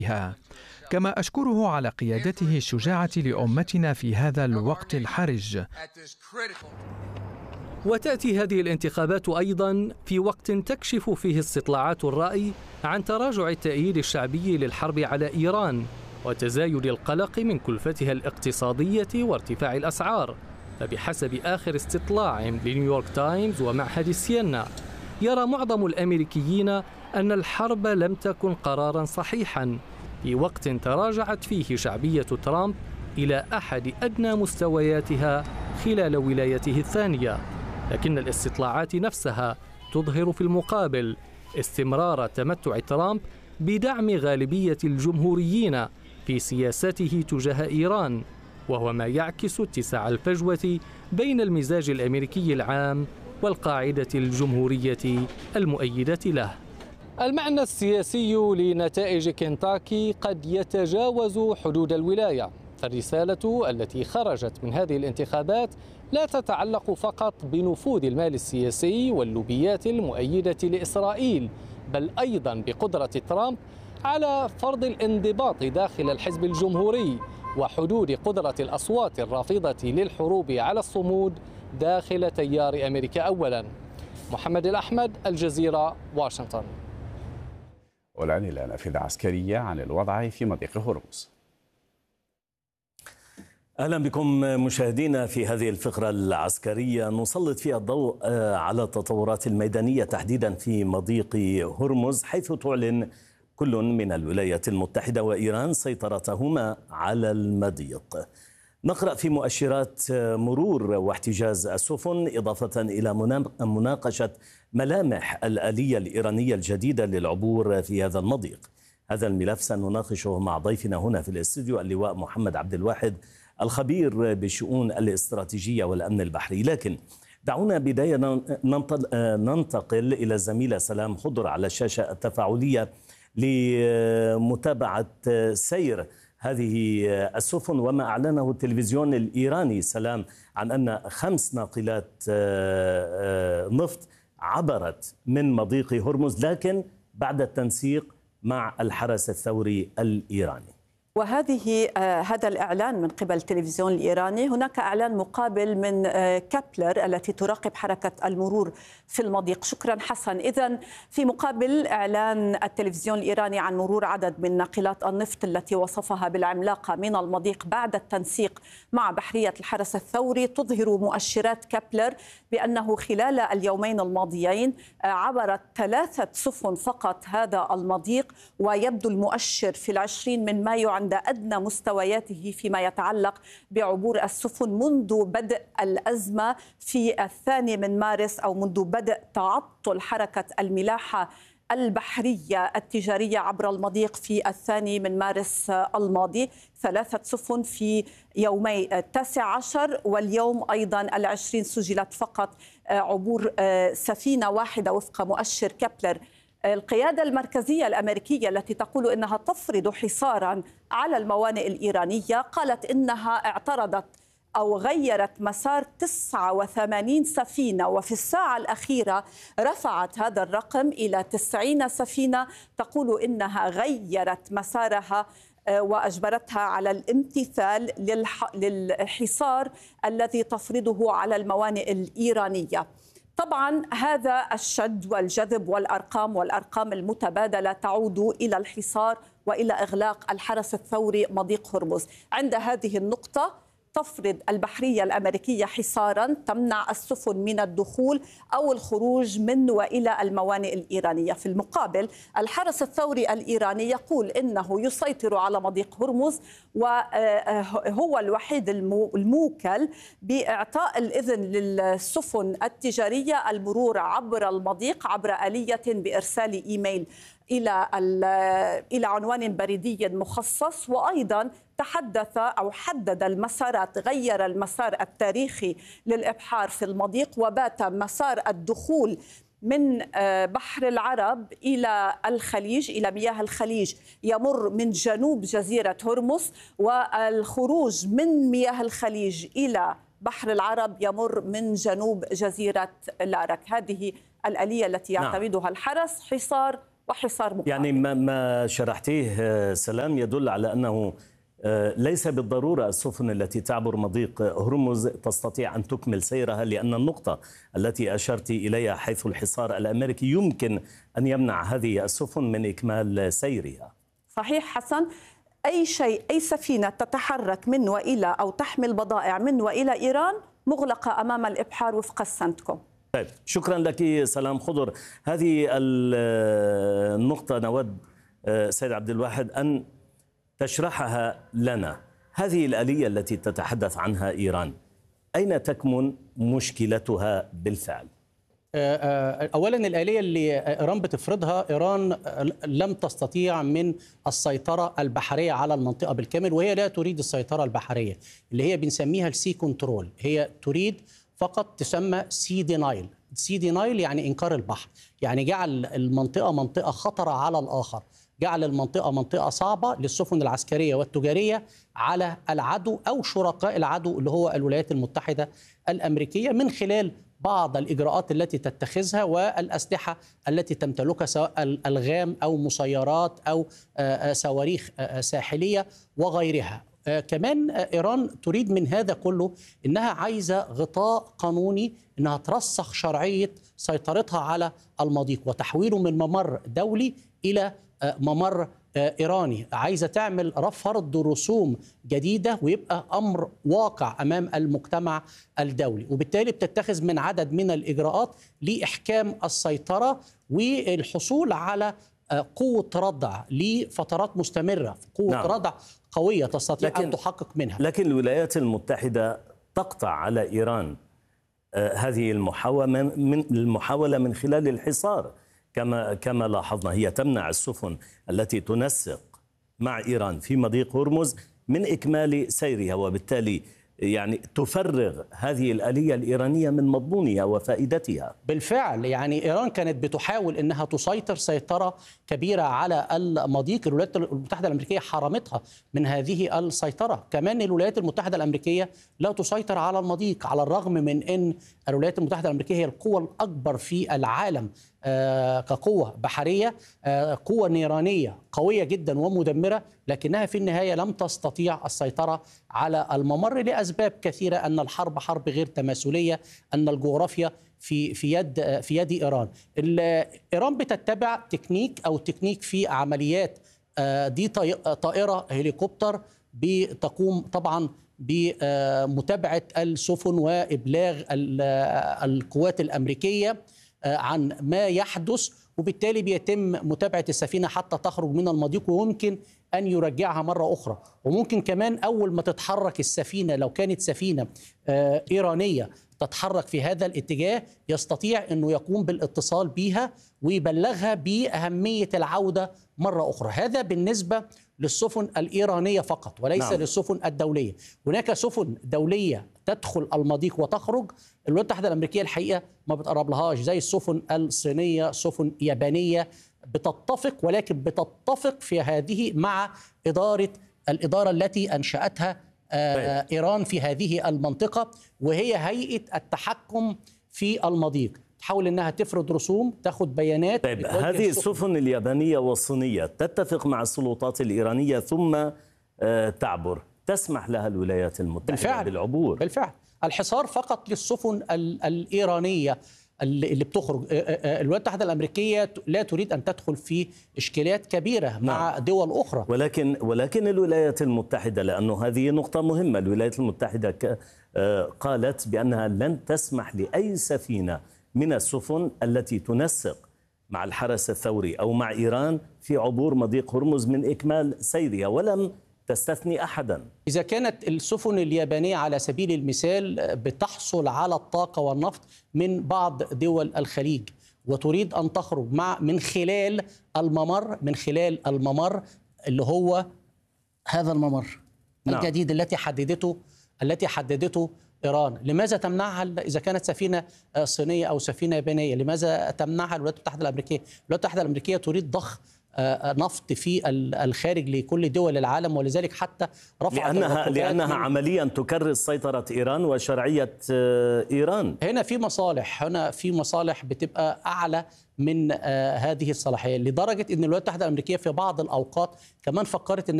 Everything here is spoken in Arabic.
كما أشكره على قيادته الشجاعة لأمتنا في هذا الوقت الحرج. وتأتي هذه الانتخابات أيضا في وقت تكشف فيه استطلاعات الرأي عن تراجع التأييد الشعبي للحرب على إيران وتزايد القلق من كلفتها الاقتصادية وارتفاع الأسعار. فبحسب آخر استطلاع لنيويورك تايمز ومعهد سيينا، يرى معظم الأمريكيين أن الحرب لم تكن قراراً صحيحاً في وقت تراجعت فيه شعبية ترامب إلى أحد أدنى مستوياتها خلال ولايته الثانية. لكن الاستطلاعات نفسها تظهر في المقابل استمرار تمتع ترامب بدعم غالبية الجمهوريين في سياسته تجاه إيران، وهو ما يعكس اتساع الفجوة بين المزاج الأمريكي العام والقاعدة الجمهورية المؤيدة له. المعنى السياسي لنتائج كنتاكي قد يتجاوز حدود الولاية، فالرسالة التي خرجت من هذه الانتخابات لا تتعلق فقط بنفوذ المال السياسي واللوبيات المؤيدة لإسرائيل، بل أيضا بقدرة ترامب على فرض الانضباط داخل الحزب الجمهوري وحدود قدرة الأصوات الرافضة للحروب على الصمود داخل تيار أمريكا أولا. محمد الأحمد، الجزيرة، واشنطن. والآن إلى نافذة عسكرية عن الوضع في مضيق هرمز. أهلا بكم مشاهدينا في هذه الفقرة العسكرية نسلط فيها الضوء على التطورات الميدانية تحديدا في مضيق هرمز، حيث تعلن كل من الولايات المتحدة وإيران سيطرتهما على المضيق. نقرأ في مؤشرات مرور واحتجاز السفن، إضافة إلى مناقشة ملامح الآلية الإيرانية الجديدة للعبور في هذا المضيق. هذا الملف سنناقشه مع ضيفنا هنا في الاستوديو اللواء محمد عبد الواحد، الخبير بالشؤون الاستراتيجية والأمن البحري. لكن دعونا بداية ننتقل إلى الزميلة سلام خضر على الشاشة التفاعلية لمتابعة سير هذه السفن وما أعلنه التلفزيون الإيراني سلام عن أن 5 ناقلات نفط عبرت من مضيق هرمز، لكن بعد التنسيق مع الحرس الثوري الإيراني. هذا الإعلان من قبل التلفزيون الإيراني. هناك إعلان مقابل من كابلر التي تراقب حركة المرور في المضيق. شكرا حسن. إذن في مقابل إعلان التلفزيون الإيراني عن مرور عدد من ناقلات النفط التي وصفها بالعملاقة من المضيق بعد التنسيق مع بحرية الحرس الثوري، تظهر مؤشرات كابلر بأنه خلال اليومين الماضيين عبرت 3 سفن فقط هذا المضيق، ويبدو المؤشر في 20 من مايو عند أدنى مستوياته فيما يتعلق بعبور السفن منذ بدء الأزمة في 2 من مارس، أو منذ بدء تعطل حركة الملاحة البحرية التجارية عبر المضيق في 2 من مارس الماضي. 3 سفن في يومي 19 واليوم أيضا 20 سجلت فقط عبور سفينة واحدة وفق مؤشر كابلر. القيادة المركزية الأمريكية التي تقول إنها تفرض حصارا على الموانئ الإيرانية قالت إنها اعترضت أو غيرت مسار 89 سفينة، وفي الساعة الأخيرة رفعت هذا الرقم إلى 90 سفينة، تقول إنها غيرت مسارها وأجبرتها على الامتثال للحصار الذي تفرضه على الموانئ الإيرانية. طبعا هذا الشد والجذب والأرقام المتبادلة تعود إلى الحصار وإلى إغلاق الحرس الثوري مضيق هرمز. عند هذه النقطة تفرض البحرية الأمريكية حصارا تمنع السفن من الدخول أو الخروج من وإلى الموانئ الإيرانية. في المقابل الحرس الثوري الإيراني يقول إنه يسيطر على مضيق هرمز، وهو الوحيد الموكل بإعطاء الإذن للسفن التجارية المرور عبر المضيق عبر آلية بإرسال إيميل إلى عنوان بريدي مخصص. وأيضا تحدث أو حدد المسارات، غير المسار التاريخي للإبحار في المضيق، وبات مسار الدخول من بحر العرب إلى الخليج، إلى مياه الخليج، يمر من جنوب جزيرة هرمز، والخروج من مياه الخليج إلى بحر العرب يمر من جنوب جزيرة لارك. هذه الآلية التي يعتمدها الحرس، حصار وحصار مقابل. يعني ما شرحتيه سلام يدل على أنه ليس بالضرورة السفن التي تعبر مضيق هرمز تستطيع أن تكمل سيرها، لأن النقطة التي أشرت إليها حيث الحصار الأمريكي يمكن أن يمنع هذه السفن من إكمال سيرها. صحيح حسن. أي شيء، أي سفينة تتحرك من وإلى أو تحمل بضائع من وإلى إيران مغلقة أمام الإبحار وفق السنتكم. طيب، شكرا لك سلام خضر. هذه النقطة نود سيد عبد الواحد أن تشرحها لنا. هذه الآلية التي تتحدث عنها إيران أين تكمن مشكلتها بالفعل؟ أولا الآلية اللي إيران بتفرضها، إيران لم تستطيع من السيطرة البحرية على المنطقة بالكامل، وهي لا تريد السيطرة البحرية اللي هي بنسميها السي كنترول. هي تريد فقط تسمى سي دينايل. سي دينايل يعني إنكار البحر، يعني جعل المنطقة منطقة خطرة على الآخر، جعل المنطقة منطقة صعبة للسفن العسكرية والتجارية على العدو أو شركاء العدو اللي هو الولايات المتحدة الأمريكية، من خلال بعض الإجراءات التي تتخذها والأسلحة التي تمتلكها، سواء الألغام أو مسيرات أو صواريخ ساحلية وغيرها. كمان إيران تريد من هذا كله أنها عايزة غطاء قانوني، أنها ترسخ شرعية سيطرتها على المضيق وتحويله من ممر دولي إلى ممر إيراني. عايزة تعمل فرض رسوم جديدة ويبقى أمر واقع أمام المجتمع الدولي، وبالتالي بتتخذ من عدد من الإجراءات لإحكام السيطرة والحصول على قوة ردع لفترات مستمرة، قوة ردع قوية تستطيع أن تحقق منها. لكن الولايات المتحدة تقطع على إيران هذه المحاولة من خلال الحصار. كما لاحظنا، هي تمنع السفن التي تنسق مع إيران في مضيق هرمز من إكمال سيرها، وبالتالي يعني تفرغ هذه الآلية الإيرانية من مضمونها وفائدتها. بالفعل يعني إيران كانت بتحاول أنها تسيطر سيطرة كبيرة على المضيق. الولايات المتحدة الأمريكية حرمتها من هذه السيطرة. كمان الولايات المتحدة الأمريكية لا تسيطر على المضيق، على الرغم من أن الولايات المتحدة الأمريكية هي القوة الأكبر في العالم كقوة بحرية، قوة نيرانية قوية جدا ومدمرة، لكنها في النهاية لم تستطيع السيطرة على الممر لأسباب كثيرة. أن الحرب حرب غير تماثلية، أن الجغرافيا في يد إيران. إيران بتتبع تكنيك في عمليات دي طائرة هليكوبتر بتقوم طبعا بمتابعة السفن وإبلاغ القوات الأمريكية عن ما يحدث، وبالتالي بيتم متابعة السفينة حتى تخرج من المضيق، وممكن أن يرجعها مرة أخرى. وممكن كمان أول ما تتحرك السفينة، لو كانت سفينة إيرانية تتحرك في هذا الاتجاه، يستطيع أنه يقوم بالاتصال بها ويبلغها بأهمية العودة مرة أخرى. هذا بالنسبة للسفن الإيرانية فقط، وليس للسفن الدولية. هناك سفن دولية تدخل المضيق وتخرج، الولايات المتحدة الأمريكية الحقيقة ما بتقرب لهاش، زي السفن الصينية، سفن يابانية بتتفق، ولكن بتتفق في هذه مع الإدارة التي أنشأتها إيران في هذه المنطقة، وهي هيئة التحكم في المضيق. تحاول أنها تفرض رسوم، تاخد بيانات. طيب، هذه السفن اليابانية والصينية تتفق مع السلطات الإيرانية ثم تعبر، تسمح لها الولايات المتحدة بالعبور؟ بالفعل الحصار فقط للسفن الإيرانية اللي بتخرج. الولايات المتحدة الأمريكية لا تريد أن تدخل في إشكاليات كبيرة مع دول أخرى. ولكن الولايات المتحدة، لأنه هذه نقطة مهمة، الولايات المتحدة قالت بأنها لن تسمح لأي سفينة من السفن التي تنسق مع الحرس الثوري أو مع إيران في عبور مضيق هرمز من إكمال سيرها، ولم تستثني أحدا. إذا كانت السفن اليابانية على سبيل المثال بتحصل على الطاقة والنفط من بعض دول الخليج وتريد أن تخرج من خلال الممر اللي هو هذا الممر الجديد التي حددته إيران، لماذا تمنعها إذا كانت سفينة صينية أو سفينة يابانية؟ لماذا تمنعها الولايات المتحدة الأمريكية؟ الولايات المتحدة الأمريكية تريد ضخ نفط في الخارج لكل دول العالم، ولذلك حتى رفعت لأنها عمليا تكرس سيطرة إيران وشرعية إيران. هنا في مصالح بتبقى أعلى من هذه الصلاحية، لدرجة أن الولايات المتحدة الأمريكية في بعض الأوقات كمان فكرت أن